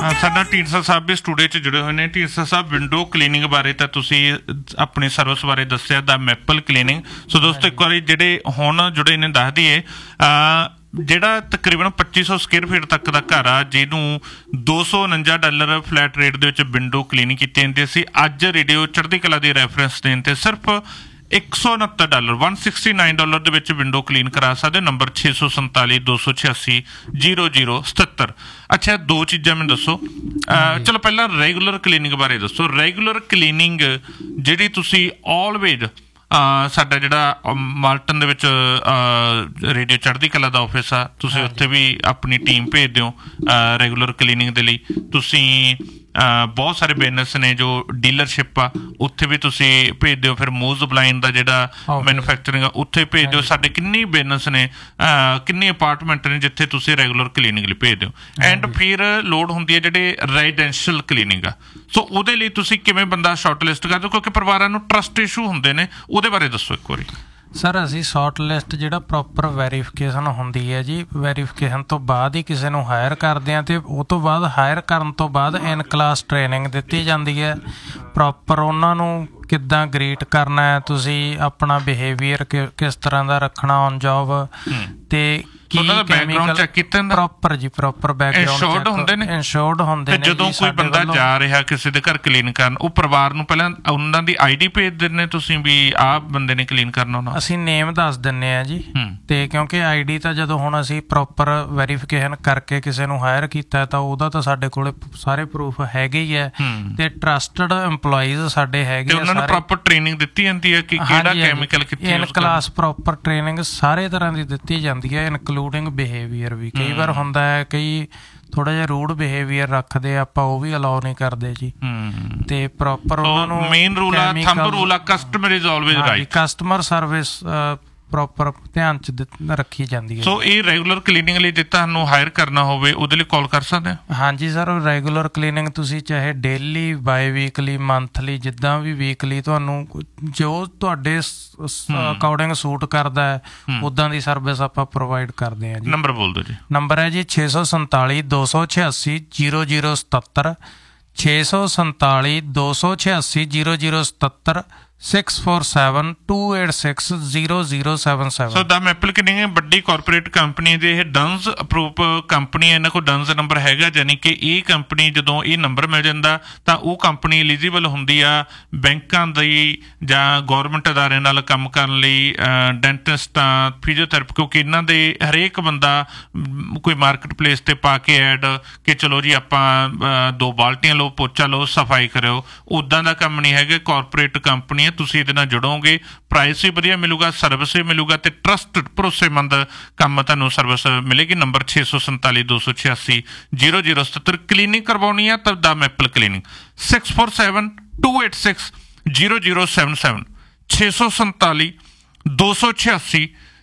ਸਾਡਾ ਢੀਂਡਸਾ ਸਾਹਿਬ ਵੀ ਸਟੂਡੀਓ 'ਚ ਜੁੜੇ ਹੋਏ ਨੇ। ਢੀਂਡਸਾ ਸਾਹਿਬ, ਵਿੰਡੋ ਕਲੀਨਿੰਗ ਬਾਰੇ ਤਾਂ ਤੁਸੀਂ ਆਪਣੀ ਸਰਵਿਸ ਬਾਰੇ ਦੱਸਿਆ, ਦਾ ਮੈਪਲ ਕਲੀਨਿੰਗ। ਸੋ ਦੋਸਤੋ ਇੱਕ ਵਾਰੀ ਜਿਹੜੇ ਹੁਣ ਜੁੜੇ ਨੇ ਦੱਸ ਦਈਏ, ਜਿਹੜਾ ਤਕਰੀਬਨ 2500 ਸਕੁਅਰ ਫੀਟ ਤੱਕ ਦਾ ਘਰ ਆ, ਜਿਹਨੂੰ $249 ਫਲੈਟ ਰੇਟ ਦੇ ਵਿੱਚ ਵਿੰਡੋ ਕਲੀਨਿੰਗ ਕੀਤੀ ਜਾਂਦੀ ਸੀ, ਅੱਜ ਰੇਡੀਓ ਚੜ੍ਹਦੀ ਕਲਾ ਦੀ ਰੈਫਰੈਂਸ ਦੇਣ ਤੇ ਸਿਰਫ $169 $169 ਦੇ ਵਿੱਚ ਵਿੰਡੋ ਕਲੀਨ ਕਰਾ ਸਕਦੇ। ਨੰਬਰ 647 286 0077। ਅੱਛਾ, ਦੋ ਚੀਜ਼ਾਂ ਮੈਨੂੰ ਦੱਸੋ। ਚਲੋ ਪਹਿਲਾਂ ਰੈਗੂਲਰ ਕਲੀਨਿੰਗ ਬਾਰੇ ਦੱਸੋ। ਰੈਗੂਲਰ ਕਲੀਨਿੰਗ ਜਿਹੜੀ ਤੁਸੀਂ ਆਲਵੇਜ਼ ਸਾਡਾ ਜਿਹੜਾ ਮਾਲਟਨ ਦੇ ਵਿੱਚ ਰੇਡੀਓ ਚੜ੍ਹਦੀ ਕਲਾ ਦਾ ਆਫਿਸ ਆ, ਤੁਸੀਂ ਉੱਥੇ ਵੀ ਆਪਣੀ ਟੀਮ ਭੇਜਦੇ ਹੋ ਰੈਗੂਲਰ ਕਲੀਨਿੰਗ ਦੇ ਲਈ। ਤੁਸੀਂ ਬਹੁਤ ਸਾਰੇ ਬਿਜ਼ਨਸ ਨੇ ਜੋ ਡੀਲਰਸ਼ਿਪ ਆ, ਉੱਥੇ ਵੀ ਤੁਸੀਂ ਭੇਜਦੇ ਹੋ। ਫਿਰ ਮੂਜ਼ ਬਲਾਈਨ ਦਾ ਜਿਹੜਾ ਮੈਨੂਫੈਕਚਰਿੰਗ ਆ, ਉੱਥੇ ਭੇਜਦੇ ਹੋ। ਸਾਡੇ ਕਿੰਨੇ ਬਿਜ਼ਨਸ ਨੇ, ਕਿੰਨੇ ਅਪਾਰਟਮੈਂਟ ਨੇ ਜਿੱਥੇ ਤੁਸੀਂ ਰੈਗੂਲਰ ਕਲੀਨਿੰਗ ਲਈ ਭੇਜਦੇ ਹੋ। ਐਂਡ ਫਿਰ ਲੋੜ ਹੁੰਦੀ ਹੈ ਜਿਹੜੇ ਰੈਜ਼ੀਡੈਂਸ਼ੀਅਲ ਕਲੀਨਿੰਗ ਆ, ਸੋ ਉਹਦੇ ਲਈ ਤੁਸੀਂ ਕਿਵੇਂ ਬੰਦਾ ਸ਼ਾਰਟ ਲਿਸਟ ਕਰਦੇ ਹੋ? ਕਿਉਂਕਿ ਪਰਿਵਾਰਾਂ ਨੂੰ ਟਰਸਟ ਇਸ਼ੂ ਹੁੰਦੇ ਨੇ, ਉਹਦੇ ਬਾਰੇ ਦੱਸੋ ਇੱਕ ਵਾਰੀ। ਸਰ, ਅਸੀਂ ਸ਼ਾਰਟ ਲਿਸਟ ਜਿਹੜਾ ਪ੍ਰੋਪਰ ਵੈਰੀਫਿਕੇਸ਼ਨ ਹੁੰਦੀ ਹੈ ਜੀ, ਵੈਰੀਫਿਕੇਸ਼ਨ ਤੋਂ ਬਾਅਦ ਹੀ ਕਿਸੇ ਨੂੰ ਹਾਇਰ ਕਰਦੇ ਹਾਂ, ਅਤੇ ਉਹ ਤੋਂ ਬਾਅਦ ਹਾਇਰ ਕਰਨ ਤੋਂ ਬਾਅਦ ਇਨ ਕਲਾਸ ਟ੍ਰੇਨਿੰਗ ਦਿੱਤੀ ਜਾਂਦੀ ਹੈ। ਪ੍ਰੋਪਰ ਉਹਨਾਂ ਨੂੰ ਕਿੱਦਾਂ ਗ੍ਰੀਟ ਕਰਨਾ ਹੈ, ਤੁਸੀਂ ਆਪਣਾ ਬਿਹੇਵੀਅਰ ਕਿਸ ਤਰ੍ਹਾਂ ਦਾ ਰੱਖਣਾ ਔਨ ਜੋਬ, ਅਤੇ ਪ੍ਰੋਪਰ ਜੀ ਪ੍ਰੋਪਰ ਬੈਕਗਰਾਉਂਡ ਹੁੰਦੇ ਨੇ, ਇੰਸ਼ੋਰਡ ਹੁੰਦੇ ਨੇ। ਜਦੋਂ ਕੋਈ ਬੰਦਾ ਜਾ ਰਿਹਾ ਕਿਸੇ ਦੇ ਘਰ ਕਲੀਨ ਕਰਨ, ਉਹ ਪਰਿਵਾਰ ਨੂੰ ਪਹਿਲਾਂ ਉਹਨਾਂ ਦੀ ID ਭੇਜ ਦਿੰਦੇ ਤੁਸੀਂ ਵੀ ਆਹ ਬੰਦੇ ਨੇ ਕਲੀਨ ਕਰਨਾ? ਉਹਨਾਂ ਅਸੀਂ ਨੇਮ ਦੱਸ ਦਿੰਦੇ ਹਾਂ ਜੀ, ਤੇ ਕਿਉਂਕਿ ID ਤਾਂ ਜਦੋਂ ਹੁਣ ਅਸੀਂ ਪ੍ਰੋਪਰ ਵੈਰੀਫਿਕੇਸ਼ਨ ਕਰਕੇ ਕਿਸੇ ਨੂੰ ਹਾਇਰ ਕੀਤਾ ਤਾਂ ਉਹਦਾ ਤਾਂ ਸਾਡੇ ਕੋਲ ਸਾਰੇ ਪ੍ਰੂਫ ਹੈਗੇ ਹੀ ਹੈ, ਤੇ ਟਰਸਟਡ EMPLOYEES ਸਾਡੇ ਹੈਗੇ। ਉਹਨਾਂ ਨੂੰ ਪ੍ਰੋਪਰ ਟ੍ਰੇਨਿੰਗ ਦਿੱਤੀ ਜਾਂਦੀ ਹੈ ਕਿ ਕਿਹੜਾ ਕੈਮੀਕਲ ਕਿੱਥੇ ਇਨ ਕਲਾਸ ਪ੍ਰੋਪਰ ਟ੍ਰੇਨਿੰਗ ਸਾਰੇ ਤਰ੍ਹਾਂ ਦੀ ਦਿੱਤੀ ਜਾਂਦੀ ਹੈ, ਇਨਕਲੂਡਿੰਗ ਬਿਹੇਵੀਅਰ ਵੀ। ਕਈ ਵਾਰ ਹੁੰਦਾ ਹੈ ਕਈ ਥੋੜਾ ਜਿਹਾ ਰੂਡ ਬਿਹੇਵੀਅਰ ਰੱਖਦੇ ਆ, ਆਪਾਂ ਉਹ ਵੀ ਅਲਾਉ ਨਹੀਂ ਕਰਦੇ ਜੀ। ਤੇ ਪ੍ਰੋਪਰ ਉਹਨਾਂ ਨੂੰ ਮੇਨ ਰੂਲ ਆ, ਥੰਬ ਰੂਲ ਆ, customer is always right. Customer service proper ਧਿਆਨ 'ਚ ਰੱਖੀ ਜਾਂਦੀ ਹੈ। ਸੋ ਇਹ ਰੈਗੂਲਰ ਕਲੀਨਿੰਗ ਲਈ ਜੇ ਤੁਹਾਨੂੰ ਹਾਇਰ ਕਰਨਾ ਹੋਵੇ, ਉਹਦੇ ਲਈ ਕਾਲ ਕਰ ਸਕਦੇ ਹੋ? ਹਾਂਜੀ ਸਰ, ਰੈਗੂਲਰ ਕਲੀਨਿੰਗ ਤੁਸੀਂ ਚਾਹੇ ਡੇਲੀ, ਬਾਈ ਵੀਕਲੀ, ਮੰਥਲੀ, ਜਿੱਦਾਂ ਵੀ ਵੀਕਲੀ ਤੁਹਾਨੂੰ ਜੋ ਤੁਹਾਡੇ ਅਕੋਰਡਿੰਗ ਸੂਟ ਕਰਦਾ ਹੈ, ਉੱਦਾਂ ਦੀ ਸਰਵਿਸ ਆਪਾਂ ਪ੍ਰੋਵਾਈਡ ਕਰਦੇ ਹਾਂ ਜੀ। ਨੰਬਰ ਬੋਲ ਦਿਓ ਜੀ। ਨੰਬਰ ਹੈ ਜੀ 647 286 0077, 647 286 0077, 6472860077। ਸੋ ਦਾ ਮੈਪਲ ਕਲੀਨਿੰਗ ਵੱਡੀ ਕਾਰਪੋਰੇਟ ਕੰਪਨੀ ਦੇ, ਇਹ ਡਨਜ਼ ਅਪਰੂਵ ਕੰਪਨੀ ਹੈ। ਇਹਨਾਂ ਕੋਲ ਡਨਜ਼ ਨੰਬਰ ਹੈਗਾ, ਯਾਨੀ ਕਿ ਇਹ ਕੰਪਨੀ ਜਦੋਂ ਇਹ ਨੰਬਰ ਮਿਲ ਜਾਂਦਾ ਤਾਂ ਉਹ ਕੰਪਨੀ ਐਲੀਜੀਬਲ ਹੁੰਦੀ ਆ ਬੈਂਕਾਂ ਦੀ ਜਾਂ ਗੌਰਮੈਂਟ ਅਦਾਰਿਆਂ ਨਾਲ ਕੰਮ ਕਰਨ ਲਈ, ਡੈਂਟਿਸਟਾਂ, ਫਿਜ਼ੀਓਥੈਰੇਪੀ, ਕਿਉਂਕਿ ਇਹਨਾਂ ਦੇ ਹਰੇਕ ਬੰਦਾ ਕੋਈ ਮਾਰਕੀਟ ਪਲੇਸ 'ਤੇ ਪਾ ਕੇ ਐਡ ਕਿ ਚਲੋ ਜੀ ਆਪਾਂ 2 ਬਾਲਟੀਆਂ ਲਓ, ਪੋਚਾ ਲਓ, ਸਫਾਈ ਕਰਿਓ, ਉੱਦਾਂ ਦਾ ਕੰਮ ਨਹੀਂ ਹੈਗਾ। ਕਾਰਪੋਰੇਟ ਕੰਪਨੀ ਹੈ, ਤੁਸੀਂ ਇਹਦੇ ਨਾਲ ਜੁੜੋਗੇ, ਪ੍ਰਾਈਸ ਵੀ ਵਧੀਆ ਮਿਲੂਗਾ, ਸਰਵਿਸ ਵੀ ਮਿਲੂਗਾ, ਤੇ ਟਰਸਟ ਭਰੋਸੇਮੰਦ ਕੰਮ ਤੁਹਾਨੂੰ ਸਰਵਿਸ ਮਿਲੇਗੀ। ਨੰਬਰ 647 286 0077। ਕਲੀਨਿੰਗ ਕਰਵਾਉਣੀ ਆ ਤਾਂ ਦਾ ਮੈਪਲ ਕਲੀਨਿੰਗ 647 286 0077, 647 286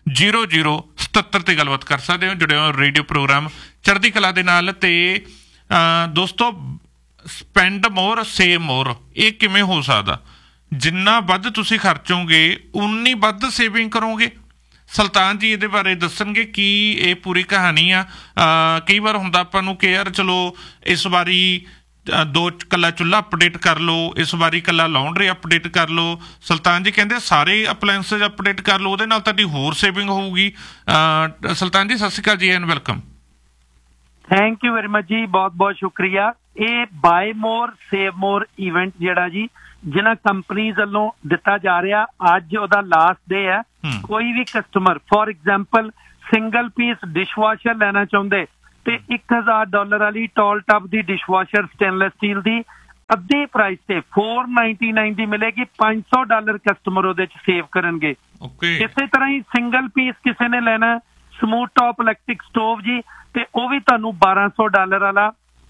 0077 ਤੇ ਗੱਲਬਾਤ ਕਰ ਸਕਦੇ ਹੋ। ਜੁੜੇ ਹੋ ਰੇਡੀਓ ਪ੍ਰੋਗਰਾਮ ਚੜ੍ਹਦੀ ਕਲਾ ਦੇ ਨਾਲ। ਤੇ ਦੋਸਤੋ, ਸਪੈਂਡ ਮੋਰ ਸੇਵ ਮੋਰ, ਇਹ ਕਿਵੇਂ ਹੋ ਸਕਦਾ? ਜਿੰਨਾ ਵੱਧ ਤੁਸੀਂ ਖਰਚੋਗੇ ਉਨੀ ਵੱਧ ਸੇਵਿੰਗ ਕਰੋਗੇ। ਸੁਲਤਾਨ ਜੀ ਇਹਦੇ ਬਾਰੇ ਦੱਸਣਗੇ ਕੀ ਇਹ ਪੂਰੀ ਕਹਾਣੀ ਆ। ਕਈ ਵਾਰ ਹੁੰਦਾ ਆਪਾਂ ਨੂੰ ਕਿ ਯਾਰ ਚਲੋ ਇਸ ਵਾਰੀ 2 ਕੱਲਾ ਚੁੱਲ੍ਹਾ ਅਪਡੇਟ ਕਰ ਲਓ, ਇਸ ਵਾਰੀ ਕੱਲਾ ਲਾਉਂਡਰੀ ਅਪਡੇਟ ਕਰ ਲਓ। ਸੁਲਤਾਨ ਜੀ ਕਹਿੰਦੇ ਸਾਰੇ ਅਪਲਾਇੰਸਸ ਅਪਡੇਟ ਕਰ ਲਓ, ਉਹਦੇ ਨਾਲ ਤੁਹਾਡੀ ਹੋਰ ਸੇਵਿੰਗ ਹੋਊਗੀ। ਸੁਲਤਾਨ ਜੀ ਸਤਿ ਸ਼੍ਰੀ ਅਕਾਲ ਜੀ, and welcome. Thank you very much ਜੀ, ਬਹੁਤ ਬਹੁਤ ਸ਼ੁਕਰੀਆ। ਇਹ ਬਾਏ ਮੋਰ ਸੇਵ ਮੋਰ ਇਵੈਂਟ ਜਿਹੜਾ ਜੀ ਜਿਹਨਾਂ ਕੰਪਨੀਜ਼ ਵੱਲੋਂ ਦਿੱਤਾ ਜਾ ਰਿਹਾ, ਅੱਜ ਉਹਦਾ ਲਾਸਟ ਡੇ ਹੈ। ਕੋਈ ਵੀ customer for example single piece dishwasher ਲੈਣਾ ਚਾਹੁੰਦੇ ਤੇ $1000 ਵਾਲੀ ਟੋਲ ਟੱਬ ਦੀ ਡਿਸ਼ਵਾਸ਼ਰ ਸਟੇਨਲੈਸ ਸਟੀਲ ਦੀ ਅੱਧੀ ਪ੍ਰਾਈਸ ਤੇ $499 ਦੀ ਮਿਲੇਗੀ। $500 ਕਸਟਮਰ ਉਹਦੇ ਚ ਸੇਵ ਕਰਨਗੇ। ਇਸੇ ਤਰ੍ਹਾਂ ਹੀ ਸਿੰਗਲ ਪੀਸ ਕਿਸੇ ਨੇ ਲੈਣਾ ਸਮੂਥ ਟੌਪ ਇਲੈਕਟ੍ਰਿਕ ਸਟੋਵ ਜੀ, ਤੇ ਉਹ ਵੀ ਤੁਹਾਨੂੰ $1200 ਵਾਲਾ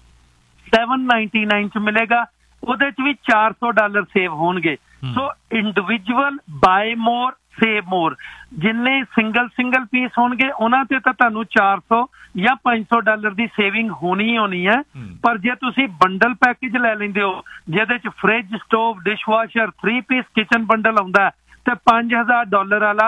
$799 ਚ ਮਿਲੇਗਾ। ਉਹਦੇ ਚ ਵੀ $400 ਸੇਵ ਹੋਣਗੇ। ਸੋ ਇੰਡੀਵਿਜੂਅਲ ਬਾਏ ਮੋਰ ਸੇਵ ਮੋਰ, ਜਿੰਨੇ ਸਿੰਗਲ ਪੀਸ ਹੋਣਗੇ ਉਹਨਾਂ ਤੇ ਤਾਂ ਤੁਹਾਨੂੰ $400 ਜਾਂ $500 ਦੀ ਸੇਵਿੰਗ ਹੋਣੀ ਹੀ ਹੋਣੀ ਹੈ। ਪਰ ਜੇ ਤੁਸੀਂ ਬੰਡਲ ਪੈਕੇਜ ਲੈ ਲੈਂਦੇ ਹੋ ਜਿਹਦੇ ਚ fridge, stove, dishwasher, 3 piece kitchen bundle ਆਉਂਦਾ ਤੇ $5000 ਵਾਲਾ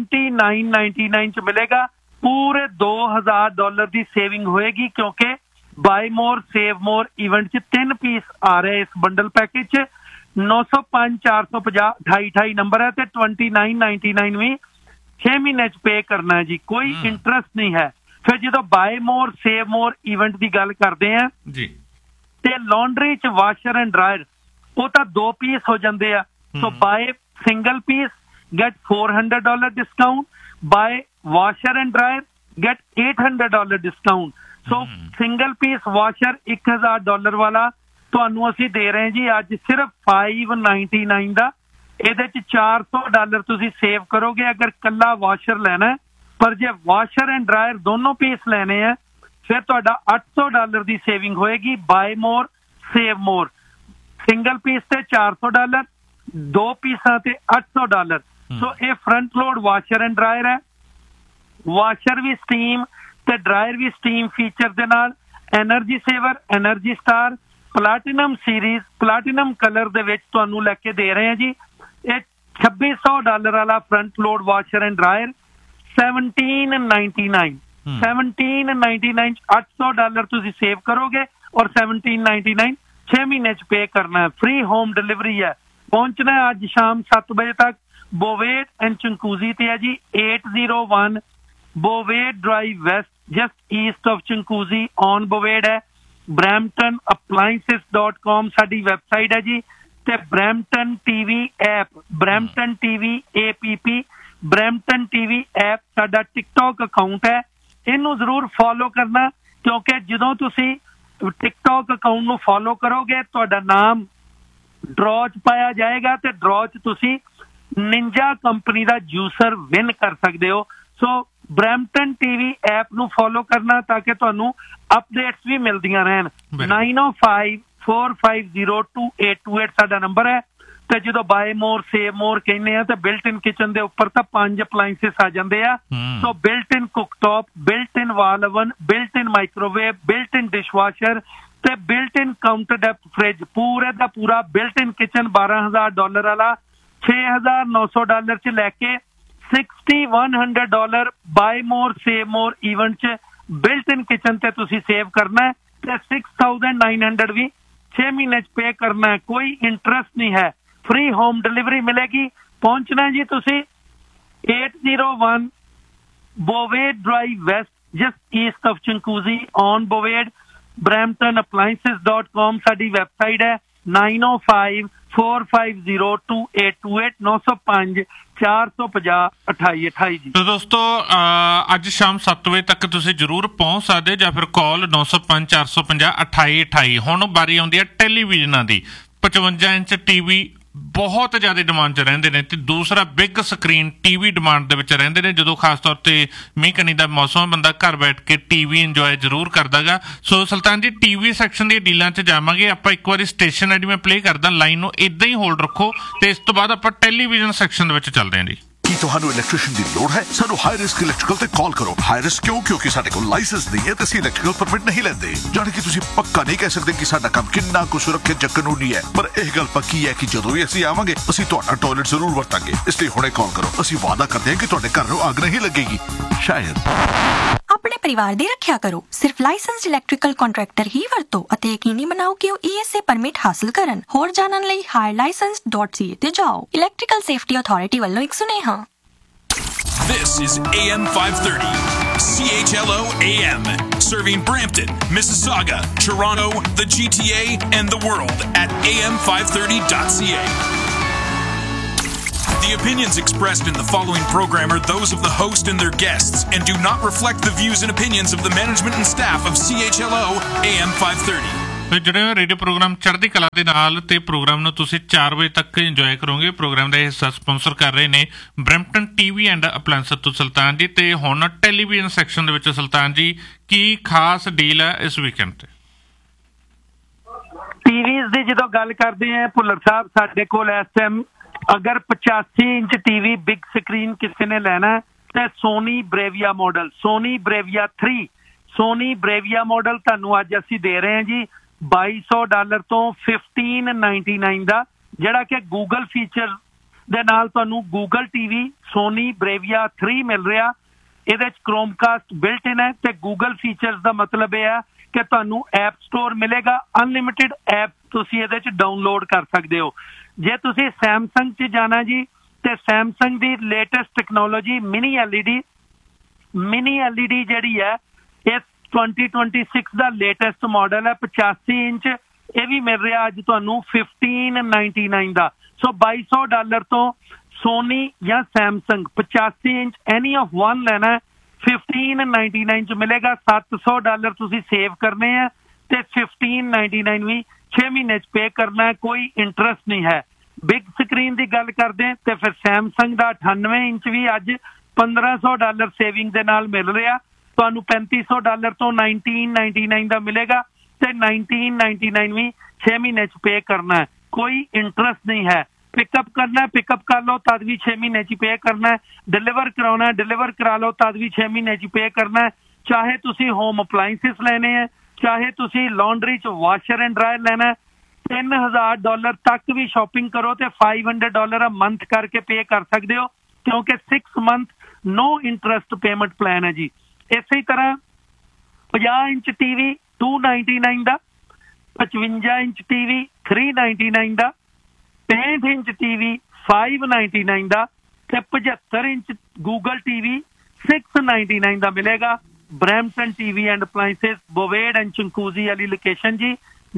$2999 ਚ ਮਿਲੇਗਾ। ਪੂਰੇ $2000 ਦੀ ਸੇਵਿੰਗ ਹੋਏਗੀ, ਕਿਉਂਕਿ ਬਾਏ ਮੋਰ ਸੇਵ ਮੋਰ ਇਵੈਂਟ 'ਚ 3 ਪੀਸ ਆ ਰਹੇ ਇਸ ਬੰਡਲ ਪੈਕੇਜ 'ਚ 905 450 2828 ਨੰਬਰ ਹੈ ਤੇ 2999 ਵੀ 6 ਮਹੀਨੇ 'ਚ ਪੇ ਕਰਨਾ ਹੈ ਜੀ, ਕੋਈ ਇੰਟਰਸਟ ਨਹੀਂ ਹੈ। ਫਿਰ ਜਦੋਂ ਬਾਏ ਮੋਰ ਸੇਵ ਮੋਰ ਇਵੈਂਟ ਦੀ ਗੱਲ ਕਰਦੇ ਆ ਜੀ ਤੇ ਲਾਂਡਰੀ 'ਚ ਵਾਸ਼ਰ ਐਂਡ ਡਰਾਇਰ ਉਹ ਤਾਂ 2 ਪੀਸ ਹੋ ਜਾਂਦੇ ਆ। So bye single piece get $400 discount, buy washer and dryer get $800 discount। so single piece washer $1000 ਵਾਲਾ ਤੁਹਾਨੂੰ ਅਸੀਂ ਦੇ ਰਹੇ ਜੀ ਅੱਜ ਸਿਰਫ $599 ਦਾ। ਇਹਦੇ ਚ $400 ਤੁਸੀਂ ਸੇਵ ਕਰੋਗੇ ਅਗਰ ਕੱਲਾ ਵਾਸ਼ਰ ਲੈਣਾ, ਪਰ ਜੇ ਵਾਸ਼ਰ ਐਂਡ ਡਰਾਇਰ ਦੋਨੋਂ ਪੀਸ ਲੈਣੇ ਆ ਫਿਰ ਤੁਹਾਡਾ $800 ਦੀ ਸੇਵਿੰਗ ਹੋਏਗੀ। ਬਾਏ ਮੋਰ ਸੇਵ ਮੋਰ, ਸਿੰਗਲ ਪੀਸ ਤੇ $400, 2 ਪੀਸਾਂ ਤੇ $800। ਸੋ ਇਹ front load washer and dryer ਹੈ। ਵਾਸ਼ਰ ਵੀ ਸਟੀਮ ਤੇ ਡਰਾਇਰ ਵੀ ਸਟੀਮ ਫੀਚਰ ਦੇ ਨਾਲ, ਐਨਰਜੀ ਸੇਵਰ, ਐਨਰਜੀ ਸਟਾਰ, ਪਲਾਟੀਨਮ ਸੀਰੀਜ਼, ਪਲਾਟੀਨਮ ਕਲਰ ਦੇ ਵਿੱਚ ਤੁਹਾਨੂੰ ਲੈ ਕੇ ਦੇ ਰਹੇ ਹਾਂ ਜੀ। ਇਹ $2600 ਵਾਲਾ front load washer and dryer 1799 $800 ਤੁਸੀਂ ਸੇਵ ਕਰੋਗੇ ਔਰ 1799 6 ਮਹੀਨੇ ਚ ਪੇ ਕਰਨਾ ਹੈ। ਫ੍ਰੀ ਹੋਮ ਡਿਲੀਵਰੀ ਹੈ। ਪਹੁੰਚਣਾ ਹੈ ਅੱਜ ਸ਼ਾਮ 7 ਵਜੇ ਤੱਕ ਬੋਵੇਡ ਐਂਡ ਚੰਕੂਜ਼ੀ ਤੇ ਹੈ ਜੀ, 801 ਬੋਵੇਡ drive West just East of ਚੰਕੂਜ਼ੀ on ਬੋਵੇਡ ਹੈ। bramptonappliances.com ਸਾਡੀ ਵੈਬਸਾਈਟ ਹੈ ਜੀ ਤੇ Brampton TV app, Brampton TV APP, Brampton TV app ਸਾਡਾ ਟਿਕਟੌਕ ਅਕਾਊਂਟ ਹੈ। ਇਹਨੂੰ ਜ਼ਰੂਰ ਫੋਲੋ ਕਰਨਾ ਕਿਉਂਕਿ ਜਦੋਂ ਤੁਸੀਂ ਟਿਕਟੌਕ ਅਕਾਊਂਟ ਨੂੰ ਫੋਲੋ ਕਰੋਗੇ ਤੁਹਾਡਾ ਨਾਮ ਡਰਾਅ 'ਚ ਪਾਇਆ ਜਾਏਗਾ ਤੇ ਡਰਾਅ 'ਚ ਤੁਸੀਂ ਨਿੰਜਾ ਕੰਪਨੀ ਦਾ ਜੂਸਰ ਵਿਨ ਕਰ ਸਕਦੇ ਹੋ। ਸੋ ਬ੍ਰੈਂਪਟਨ ਟੀਵੀ ਐਪ ਨੂੰ ਫੋਲੋ ਕਰਨਾ ਤਾਂ ਕਿ ਤੁਹਾਨੂੰ ਅਪਡੇਟਸ ਵੀ ਮਿਲਦੀਆਂ ਰਹਿਣ। 9054502828 ਸਾਡਾ ਨੰਬਰ ਹੈ ਤੇ ਜਦੋਂ ਬਾਏ ਮੋਰ ਸੇਵ ਮੋਰ ਕਹਿੰਦੇ ਆ ਤੇ ਬਿਲਟ ਇਨ ਕਿਚਨ ਦੇ ਉੱਪਰ ਤਾਂ 5 ਅਪਲਾਈਐਂਸਿਸ ਆ ਜਾਂਦੇ ਆ। ਸੋ ਬਿਲਟ ਇਨ ਕੁਕਟੌਪ, ਬਿਲਟ ਇਨ ਵਾਲ ਓਵਨ, ਬਿਲਟ ਇਨ ਮਾਈਕ੍ਰੋਵੇਵ, ਬਿਲਟ ਇਨ ਡਿਸ਼ਵਾਸ਼ਰ ਤੇ ਬਿਲਟ ਇਨ ਕਾਊਂਟਰ ਡੈਪਥ ਫ੍ਰਿਜ, ਪੂਰੇ ਦਾ ਪੂਰਾ ਬਿਲਟ ਇਨ ਕਿਚਨ $12000 ਵਾਲਾ $6900 ਚ ਲੈ ਕੇ $6100 ਬਾਏ ਮੋਰ ਸੇਵ ਮੋਰ ਇਵੈਂਟ ਚ ਬਿਲਟ ਇਨ ਕਿਚਨ ਤੇ ਤੁਸੀਂ ਸੇਵ ਕਰਨਾ ਹੈ ਤੇ 6900 ਵੀ 6 ਮਹੀਨੇ ਚ ਪੇ ਕਰਨਾ ਹੈ। ਕੋਈ ਇੰਟਰਸਟ ਨਹੀਂ ਹੈ, ਫ੍ਰੀ ਹੋਮ ਡਿਲੀਵਰੀ ਮਿਲੇਗੀ। ਪਹੁੰਚਣਾ ਜੀ ਤੁਸੀਂ 801 ਬੋਵੇਡ drive West just East of ਚੰਕੂਜ਼ੀ on ਬੋਵੇਡ, bramptonappliances.com ਸਾਡੀ ਵੈਬਸਾਈਟ ਹੈ। 9054502828 905 450 2828 ਜੀ। तो दोस्तों ਅੱਜ ਸ਼ਾਮ 7 ਵਜੇ ਤੱਕ ਤੁਸੀਂ ਜਰੂਰ ਪਹੁੰਚ ਸਕਦੇ ਜਾਂ ਫਿਰ ਕਾਲ 905 450 2828। ਹੁਣ ਵਾਰੀ ਆਉਂਦੀ ਹੈ ਟੈਲੀਵਿਜ਼ਨਾਂ ਦੀ। 55 ਇੰਚ ਟੀਵੀ ਬਹੁਤ ਜ਼ਿਆਦਾ ਡਿਮਾਂਡ 'ਚ ਰਹਿੰਦੇ ਨੇ ਤੇ ਦੂਸਰਾ ਬਿਗ ਸਕਰੀਨ ਟੀਵੀ ਡਿਮਾਂਡ ਦੇ ਵਿੱਚ ਰਹਿੰਦੇ ਨੇ। ਜਦੋਂ ਖਾਸ ਤੌਰ ਤੇ ਮੀਂਹ ਕਣੀ ਦਾ ਮੌਸਮ, ਬੰਦਾ ਘਰ ਬੈਠ ਕੇ ਟੀਵੀ ਇੰਜੋਏ ਜ਼ਰੂਰ ਕਰਦਾਗਾ। ਸੋ ਸੁਲਤਾਨ ਜੀ ਟੀਵੀ ਸੈਕਸ਼ਨ ਦੀਆਂ ਡੀਲਾਂ 'ਚ ਜਾਵਾਂਗੇ ਆਪਾਂ। ਇੱਕ ਵਾਰੀ ਸਟੇਸ਼ਨ ਹੈ ਜੀ ਮੈਂ ਪਲੇ ਕਰਦਾ, ਲਾਈਨ ਨੂੰ ਇਦਾਂ ਹੀ ਹੋਲਡ ਰੱਖੋ ਤੇ ਇਸ ਤੋਂ ਬਾਅਦ ਆਪਾਂ ਟੈਲੀਵਿਜ਼ਨ ਸੈਕਸ਼ਨ ਦੇ ਵਿੱਚ ਚੱਲਦੇ ਹਾਂ ਜੀ। ਕੀ ਤੁਹਾਨੂੰ ਇਲੈਕਟ੍ਰੀਸ਼ੀਅਨ ਦੀ ਲੋੜ ਹੈ? ਸਾਨੂੰ ਹਾਈ ਰਿਸਕ ਇਲੈਕਟ੍ਰੀਕਲ ਤੇ ਕਾਲ ਕਰੋ। ਹਾਈ ਰਿਸਕ ਕਿਉਂ? ਕਿਉਂਕਿ ਸਾਡੇ ਕੋਲ ਲਾਇਸੈਂਸ ਨਹੀਂ ਹੈ ਤੇ ਅਸੀਂ ਇਲੈਕਟ੍ਰੀਕਲ ਪਰਮਿਟ ਨਹੀਂ ਲੈਂਦੇ। ਜਾਣੀ ਕਿ ਤੁਸੀਂ ਪੱਕਾ ਨਹੀਂ ਕਹਿ ਸਕਦੇ ਕਿ ਸਾਡਾ ਕੰਮ ਕਿੰਨਾ ਕੁ ਸੁਰੱਖਿਅਤ ਜਾਂ ਕਾਨੂੰਨੀ ਹੈ, ਪਰ ਇਹ ਗੱਲ ਪੱਕੀ ਹੈ ਕਿ ਜਦੋਂ ਵੀ ਅਸੀਂ ਆਵਾਂਗੇ ਅਸੀਂ ਤੁਹਾਡਾ ਟਾਇਲਟ ਜ਼ਰੂਰ ਵਰਤਾਂਗੇ। ਇਸ ਲਈ ਹੁਣੇ ਕਾਲ ਕਰੋ। ਅਸੀਂ ਵਾਅਦਾ ਕਰਦੇ ਹਾਂ ਕਿ ਤੁਹਾਡੇ ਘਰ ਨੂੰ ਅੱਗ ਨਹੀਂ ਲੱਗੇਗੀ। ਸ਼ਾਇਦ ਆਪਣੇ ਪਰਿਵਾਰ ਦੀ ਰੱਖਿਆ ਕਰੋ। ਸਿਰਫ ਲਾਇਸੈਂਸਡ ਇਲੈਕਟ੍ਰੀਕਲ ਕੰਟਰੈਕਟਰ ਹੀ ਵਰਤੋ ਅਤੇ ਯਕੀਨੀ ਬਣਾਓ ਕਿ ਉਹ ESA ਪਰਮਿਟ ਹਾਸਲ ਕਰਨ। ਹੋਰ ਜਾਣਨ ਲਈ higherlicensed.ca ਤੇ ਜਾਓ। ਇਲੈਕਟ੍ਰੀਕਲ ਸੇਫਟੀ ਅਥਾਰਟੀ ਵੱਲੋਂ ਇੱਕ ਸੁਨੇਹਾ। This is AM 530, CHLO AM, serving Brampton, Mississauga, Toronto, the GTA, and the world at am530.ca. The opinions expressed in the following program are those of the host and their guests and do not reflect the views and opinions of the management and staff of CHLO AM 530. ਜਿਹੜੇ radio programme ਚੜ੍ਹਦੀ ਕਲਾ ਦੇ ਨਾਲ ਤੇ programme ਨੂੰ ਤੁਸੀਂ 4 ਵਜੇ ਤੱਕ ਇੰਜੋਏ ਕਰੋਗੇ। ਪ੍ਰੋਗਰਾਮ ਦਾ ਹਿੱਸਾ ਸਪਾਂਸਰ ਕਰ ਰਹੇ ਨੇ ਬ੍ਰੈਂਪਟਨ ਟੀਵੀ ਐਂਡ ਅਪਲਾਇੰਸਸ ਤੋਂ ਸੁਲਤਾਨ ਜੀ। ਤੇ ਹੁਣ ਟੈਲੀਵਿਜ਼ਨ ਸੈਕਸ਼ਨ ਦੇ ਵਿੱਚ ਸੁਲਤਾਨ ਜੀ ਕੀ ਖਾਸ ਡੀਲ ਹੈ ਇਸ ਵੀਕਐਂਡ ਤੇ? ਟੀਵੀਜ਼ ਦੀ ਜਦੋਂ ਗੱਲ ਕਰਦੇ ਆ ਭੁੱਲਰ ਸਾਹਿਬ, ਸਾਡੇ ਕੋਲ ਇਸ ਟਾਈਮ ਅਗਰ 85 ਇੰਚ ਟੀਵੀ ਬਿਗ ਸਕਰੀਨ ਕਿਸੇ ਨੇ ਲੈਣਾ ਤੇ ਸੋਨੀ ਬ੍ਰੇਵੀਆ ਮਾਡਲ, ਸੋਨੀ ਬ੍ਰੇਵੀਆ 3, ਸੋਨੀ ਬ੍ਰੇਵੀਆ ਮਾਡਲ ਤੁਹਾਨੂੰ ਅੱਜ ਅਸੀਂ ਦੇ ਰਹੇ ਹਾਂ ਜੀ $2200 ਤੋਂ 1599 ਦਾ, ਜਿਹੜਾ ਕਿ ਗੂਗਲ ਫੀਚਰ ਦੇ ਨਾਲ ਤੁਹਾਨੂੰ ਗੂਗਲ ਟੀਵੀ ਸੋਨੀ ਬ੍ਰੇਵੀਆ 3 ਮਿਲ ਰਿਹਾ। ਇਹਦੇ ਚ ਕ੍ਰੋਮਕਾਸਟ ਬਿਲਟ ਇਨ ਹੈ ਤੇ ਗੂਗਲ ਫੀਚਰਸ ਦਾ ਮਤਲਬ ਇਹ ਹੈ ਕਿ ਤੁਹਾਨੂੰ ਐਪ ਸਟੋਰ ਮਿਲੇਗਾ, ਅਨਲਿਮਿਟਿਡ ਐਪ ਤੁਸੀਂ ਇਹਦੇ 'ਚ ਡਾਊਨਲੋਡ ਕਰ ਸਕਦੇ ਹੋ। ਜੇ ਤੁਸੀਂ ਸੈਮਸੰਗ 'ਚ ਜਾਣਾ ਜੀ ਤੇ ਸੈਮਸੰਗ ਦੀ ਲੇਟੈਸਟ ਟੈਕਨੋਲੋਜੀ ਮਿਨੀ LED ਜਿਹੜੀ ਹੈ ਇਹ 2026 ਦਾ ਲੇਟੈਸਟ ਮਾਡਲ ਹੈ, 85 ਇੰਚ। ਇਹ ਵੀ ਮਿਲ ਰਿਹਾ ਅੱਜ ਤੁਹਾਨੂੰ $1599 ਦਾ। ਸੋ $2200 ਤੋਂ ਸੋਨੀ ਜਾਂ Samsung 85 inch any of one ਲੈਣਾ ਹੈ, $1599 ਚ ਮਿਲੇਗਾ। $700 ਤੁਸੀਂ ਸੇਵ ਕਰਨੇ ਆ ਤੇ $1599 ਵੀ 6 ਮਹੀਨੇ ਚ ਪੇ ਕਰਨਾ ਹੈ, ਕੋਈ ਇੰਟਰਸਟ ਨਹੀਂ ਹੈ। ਬਿਗ ਸਕਰੀਨ ਦੀ ਗੱਲ ਕਰਦੇ ਤੇ ਫਿਰ ਸੈਮਸੰਗ ਦਾ 98 ਇੰਚ ਵੀ ਅੱਜ $1500 ਸੇਵਿੰਗ ਦੇ ਨਾਲ ਮਿਲ ਰਿਹਾ ਤੁਹਾਨੂੰ। $3500 ਤੋਂ 1999 ਦਾ ਮਿਲੇਗਾ ਤੇ 1999 ਵੀ 6 ਮਹੀਨੇ ਚ ਪੇ ਕਰਨਾ ਹੈ, ਕੋਈ ਇੰਟਰਸਟ ਨਹੀਂ ਹੈ। ਪਿਕਅਪ ਕਰਨਾ, ਪਿਕਅਪ ਕਰ ਲਓ ਤਦ ਵੀ 6 ਮਹੀਨੇ ਚ ਪੇ ਕਰਨਾ ਹੈ। ਡਿਲੀਵਰ ਕਰਾਉਣਾ, ਡਿਲੀਵਰ ਕਰਾ ਲਓ ਤਦ ਵੀ 6 ਮਹੀਨੇ ਚ ਪੇ ਕਰਨਾ ਹੈ। ਚਾਹੇ ਤੁਸੀਂ ਹੋਮ ਅਪਲਾਇੰਸਿਸ ਲੈਣੇ ਹੈ, ਚਾਹੇ ਤੁਸੀਂ ਲਾਂਡਰੀ ਚ ਵਾਸ਼ਰ ਐਂਡ ਡਰਾਇਰ ਲੈਣਾ, $3000 ਤੱਕ ਵੀ ਸ਼ਾਪਿੰਗ ਕਰੋ ਤੇ $500 ਅ ਮੰਥ ਕਰਕੇ ਪੇ ਕਰ ਸਕਦੇ ਹੋ, ਕਿਉਂਕਿ 6 ਮੰਥ ਨੋ ਇੰਟਰਸਟ ਪੇਮੈਂਟ ਪਲਾਨ ਹੈ ਜੀ। ਇਸੇ ਤਰ੍ਹਾਂ 50 ਇੰਚ TV $299 ਦਾ, 55 ਇੰਚ TV $399 ਦਾ, 65 ਇੰਚ TV $599 ਦਾ ਤੇ 75 ਇੰਚ ਗੂਗਲ TV $699 ਦਾ ਮਿਲੇਗਾ। Brampton TV and appliances, ਬੋਵੇਡ and ਚੰਕੂਜ਼ੀ ਵਾਲੀ ਲੋਕੇਸ਼ਨ ਜੀ।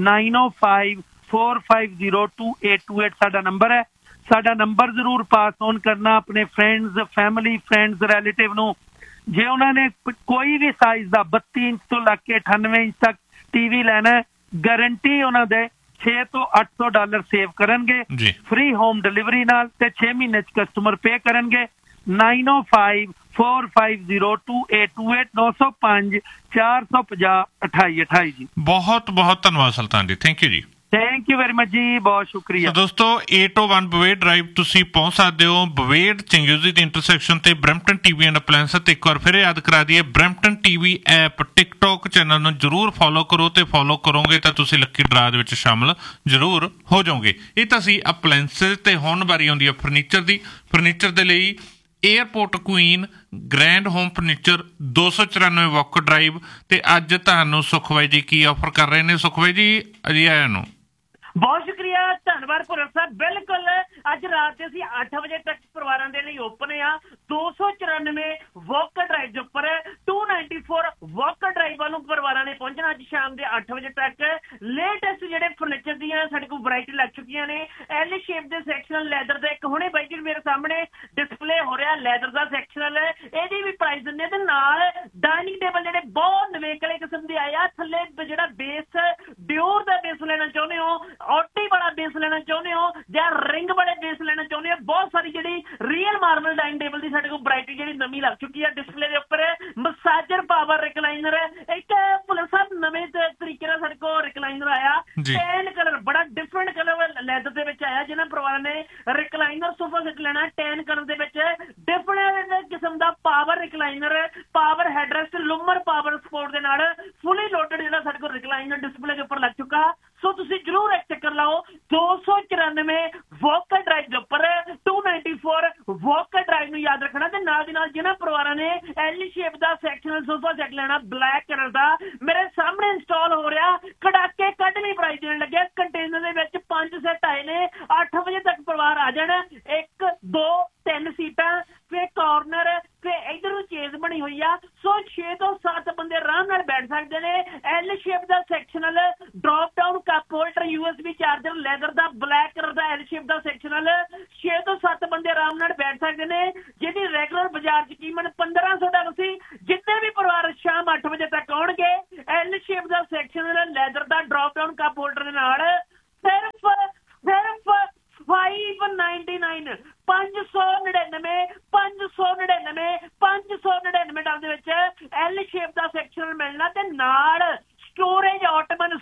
9054502828 ਸਾਡਾ ਨੰਬਰ ਹੈ। ਸਾਡਾ ਨੰਬਰ ਜ਼ਰੂਰ ਪਾਸ ਔਨ ਕਰਨਾ ਆਪਣੇ ਫਰੈਂਡਸ, ਫੈਮਿਲੀ, ਫਰੈਂਡਸ, ਰਿਲੇਟਿਵ ਨੂੰ। ਜੇ ਉਹਨਾਂ ਨੇ ਕੋਈ ਵੀ ਸਾਈਜ਼ ਦਾ 32 ਇੰਚ ਤੋਂ ਲੱਗ ਕੇ 98 ਇੰਚ ਤੱਕ TV ਲੈਣਾ ਹੈ, ਗਾਰੰਟੀ ਉਹਨਾਂ ਦੇ $600 ਤੋਂ $800 ਸੇਵ ਕਰਨਗੇ ਫ੍ਰੀ ਹੋਮ ਡਿਲੀਵਰੀ ਨਾਲ ਤੇ 6 ਮਹੀਨੇ ਚ ਕਸਟਮਰ ਪੇ ਕਰਨਗੇ। 9054502828 905 450 2828 ਜੀ। ਬਹੁਤ ਬਹੁਤ ਧੰਨਵਾਦ ਸੁਲਤਾਨ ਜੀ, ਥੈਂਕ ਯੂ ਜੀ। ਥੈਂਕ ਯੂ ਵੈਰੀ ਮਚ ਜੀ, ਬਹੁਤ ਸ਼ੁਕਰੀਆ। ਦੋਸਤੋ 801 ਬਵੇਡ ਡਰਾਈਵ ਤੁਸੀਂ ਪਹੁੰਚ ਸਕਦੇ ਹੋ, ਬਵੇਡ ਚੰਗਿਊਜ਼ੀ ਦੀ ਇੰਟਰਸੈਕਸ਼ਨ ਤੇ ਬਰੈਂਪਟਨ TV ਐਂਡ ਅਪਲਾਇੰਸ। ਤੇ ਇੱਕ ਵਾਰ ਫਿਰ ਯਾਦ ਕਰਾ ਦਈਏ, Brampton TV app TikTok channel ਨੂੰ ਜਰੂਰ ਫੋਲੋ ਕਰੋ ਤੇ ਫੋਲੋ ਕਰੋਗੇ ਤਾਂ ਤੁਸੀਂ ਲੱਕੀ ਡਰਾ ਦੇ ਵਿੱਚ ਸ਼ਾਮਲ ਜਰੂਰ ਹੋ ਜਾਓਗੇ। ਇਹ ਤਾਂ ਸੀ ਅਪਲਾਇੰਸ ਤੇ ਹੁਣ ਵਾਰੀ ਆਉਂਦੀ ਹੈ ਫਰਨੀਚਰ ਦੀ। ਫਰਨੀਚਰ ਦੇ ਲਈ airport Queen grand home furniture 294 ਵਾਕ ਡਰਾਈਵ। ਤੇ ਅੱਜ ਤੁਹਾਨੂੰ ਸੁਖਵਾਈ ਜੀ ਕੀ ਆਫਰ ਕਰ ਰਹੇ ਨੇ? ਸੁਖਵਾਈ ਜੀ ਅਜੀ ਆਇਆਂ ਨੂੰ ਬਹੁਤ ਸ਼ੁਕਰੀਆ, ਧੰਨਵਾਦ ਭੁੱਲਰ ਸਾਹਿਬ। ਬਿਲਕੁਲ ਅੱਜ ਰਾਤ ਦੇ ਅਸੀਂ 8 ਵਜੇ ਤੱਕ ਪਰਿਵਾਰਾਂ ਦੇ ਲਈ ਓਪਨ ਆ। 294 ਵਾਕ ਡਰਾਈਵ ਦੇ ਉੱਪਰ 294 ਵਾਕ ਡਰਾਈਵ ਵੱਲੋਂ ਪਰਿਵਾਰਾਂ ਨੇ ਪਹੁੰਚਣਾ ਅੱਜ ਸ਼ਾਮ ਦੇ 8 ਵਜੇ ਤੱਕ। ਲੇਟੈਸਟ ਜਿਹੜੇ ਫਰਨੀਚਰ ਦੀਆਂ ਸਾਡੇ ਕੋਲ ਵੈਰਾਈਟੀ ਲੱਗ ਚੁੱਕੀਆਂ ਨੇ। ਐਲ ਸ਼ੇਪ ਦੇ ਸੈਕਸ਼ਨਲ ਲੈਦਰ ਦਾ ਇੱਕ ਹੁਣੇ ਬਾਈ ਜੀ ਮੇਰੇ ਸਾਹਮਣੇ ਡਿਸਪਲੇ ਹੋ ਰਿਹਾ ਲੈਦਰ ਦਾ ਸੈਕਸ਼ਨਲ, ਇਹਦੀ ਵੀ ਪ੍ਰਾਈਸ ਦਿੰਦੇ ਤੇ ਨਾਲ ਡਾਈਨਿੰਗ ਟੇਬਲ ਜਿਹੜੇ ਬਹੁਤ ਨਵੇਕਲੇ ਕਿਸਮ ਦੇ ਆਏ ਆ। ਥੱਲੇ ਜਿਹੜਾ ਬੇਸ ਡਿਓਰ ਦਾ ਬੇਸ ਲੈਣਾ ਚਾਹੁੰਦੇ ਹੋ, ਔਟੀ ਵਾਲਾ ਬੇਸ ਲੈਣਾ ਚਾਹੁੰਦੇ ਹੋ ਜਾਂ ਰਿੰਗ ਵਾਲੇ ਬੇਸ ਲੈਣਾ ਚਾਹੁੰਦੇ ਹੋ, ਬਹੁਤ ਸਾਰੀ ਜਿਹੜੀ ਰੀਅਲ ਮਾਰਬਲ ਡਾਈਨਿੰਗ ਟੇਬਲ ਦੀ ਸਾਡੇ ਕੋਲ ਵੈਰਾਈਟੀ ਜਿਹੜੀ ਨਵੀਂ ਲੱਗ ਚੁੱਕੀ ਹੈ ਡਿਸਪਲੇ ਦੇ ਉੱਪਰ। ਮਸਾਜਰ ਪਾਵਰ ਰਿਕਲਾਈਨਰ, ਇੱਕ ਭੁੱਲਰ ਸਾਹਿਬ ਨਵੇਂ ਤਰੀਕੇ ਨਾਲ ਸਾਡੇ ਕੋਲ ਰਿਕਲਾਈਨਰ ਆਇਆ, ਟੈਨ ਕਲਰ, ਬੜਾ ਡਿਫਰੈਂਟ ਕਲਰ ਲੈਦਰ ਦੇ ਵਿੱਚ ਆਇਆ। ਜਿਹਨਾਂ ਪਰਿਵਾਰਾਂ ਨੇ ਰਿਕਲਾਈਨਰ ਸੋਫਾ ਸੈੱਟ ਲੈਣਾ ਟੈਨ ਕਲਰ ਦੇ ਵਿੱਚ, ਡਿਫਰੈਂਟ ਕਿਸਮ ਦਾ power recliner, power ਹੈਡਰੈਸਟ, ਲੂਮਰ power support ਦੇ ਨਾਲ ਫੁੱਲੀ ਲੋਡਡ ਜਿਹੜਾ ਸਾਡੇ ਕੋਲ ਰਿਕਲਾਈਨਰ ਡਿਸਪਲੇ ਦੇ ਉੱਪਰ ਲੱਗ ਚੁੱਕਾ। ਸੋ ਤੁਸੀਂ ਜਰੂਰ ਇੱਕ ਚੱਕਰ ਲਾਓ। 294 ਵਾਕ ਡਰਾਈਵ ਦੇ ਉੱਪਰ 294 ਵਾਕ ਡਰਾਈਵ ਨੂੰ ਯਾਦ ਰੱਖਣਾ। ਤੇ ਨਾਲ ਦੀ ਨਾਲ ਜਿਹਨਾਂ ਪਰਿਵਾਰਾਂ ਨੇ ਐਲ ਸ਼ੇਪ ਦਾ ਸੈਕਸ਼ਨਲ ਸੋਫਾ ਸੈੱਟ ਲੈਣਾ ਬਲੈਕ ਕਲਰ ਦਾ, ਮੇਰੇ ਸਾਹਮਣੇ ਇੰਸਟਾਲ ਹੋ ਰਿਹਾ, ਕੜਾਕੇ ਕੱਢਵੀਂ ਪ੍ਰਾਈਸ ਦੇਣ ਲੱਗਿਆ। ਕੰਟੇਨਰ ਦੇ ਵਿੱਚ 5 ਸੈੱਟ ਆਏ ਨੇ। 8 ਵਜੇ ਤੱਕ ਪਰਿਵਾਰ ਆ ਜਾਣ। 1 2 3 ਸੀਟਾਂ, ਫਿਰ ਕਾਰਨਰ, ਫਿਰ ਇਧਰ ਨੂੰ ਚੇਜ਼ ਬਣੀ ਹੋਈ ਆ। ਸੋ 6 ਤੋਂ 7 ਬੰਦੇ ਆਰਾਮ ਨਾਲ ਬੈਠ ਸਕਦੇ ਨੇ। ਐਲ ਸ਼ੇਪ ਦਾ ਸੈਕਸ਼ਨਲ drop down cup holder, USB charger, leather ਦਾ ਬਲੈਕ ਕਲਰ ਦਾ ਐਲ ਸ਼ੇਪ ਦਾ ਸੈਕਸ਼ਨਲ, 6 ਤੋਂ 7 ਬੰਦੇ ਆਰਾਮ ਨਾਲ ਬੈਠ ਸਕਦੇ ਨੇ। ਜਿਹਦੀ ਰੈਗੂਲਰ ਬਾਜ਼ਾਰ ਚ ਕੀਮਤ $1500 ਸੀ। ਜਿੰਨੇ ਵੀ ਪਰਿਵਾਰ ਸ਼ਾਮ 8 ਵਜੇ ਤੱਕ ਆਉਣਗੇ ਐਲ ਸ਼ੇਪ ਦਾ ਸੈਕਸ਼ਨਲ ਲੈਦਰ ਦਾ ਡ੍ਰੌਪ ਡਾਊਨ ਕੱਪ ਹੋਲਡਰ ਦੇ ਨਾਲ ਸਿਰਫ $599 $599 ਦੇ ਵਿੱਚ ਐਲ ਸ਼ੇਪ ਦਾ ਸੈਕਸ਼ਨਲ ਮਿਲਣਾ ਤੇ ਨਾਲ ਸਟੋਰੇਜ ਆਟਮਨ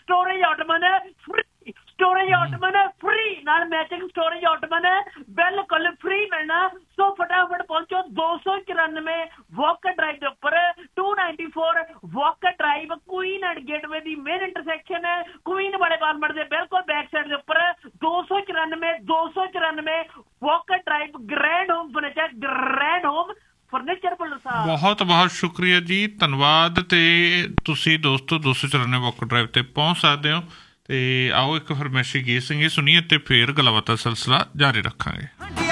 ਫ੍ਰੀ ਨਾਲ ਮੈਚਿੰਗ ਸਟੋਰੇਜ ਆਟਮਨ ਬਿਲਕੁਲ ਫ੍ਰੀ ਮਿਲਣਾ। ਸੋ ਫਟਾਫਟ ਪਹੁੰਚੋ 294 ਵਾਕ ਡਰਾਈਵ ਦੇ ਉੱਪਰ 294 ਵਾਕ drive, Queen and gateway the main intersection ਹੈ, ਕੁਈਨ ਵਾਲੇ ਬਾਲਮਟ ਦੇ ਬਿਲਕੁਲ ਬੈਕ ਸਾਈਡ ਦੇ ਉੱਪਰ 294 ਵਾਕ drive, grand home furniture Bhullar ਸਾਹਿਬ। ਬਹੁਤ ਬਹੁਤ ਸ਼ੁਕਰੀਆ ਜੀ, ਧੰਨਵਾਦ। ਤੇ ਤੁਸੀਂ ਦੋਸਤੋ 294 ਵਾਕ ਡਰਾਈਵ ਤੇ ਪਹੁੰਚ ਸਕਦੇ ਹੋ। ਤੇ ਆਓ ਇੱਕ ਫਰਮਾਇਸ਼ੀ ਗੀਤ ਸੁਣੀਏ ਤੇ ਫਿਰ ਗੱਲਬਾਤ ਦਾ ਸਿਲਸਿਲਾ ਜਾਰੀ ਰੱਖਾਂਗੇ।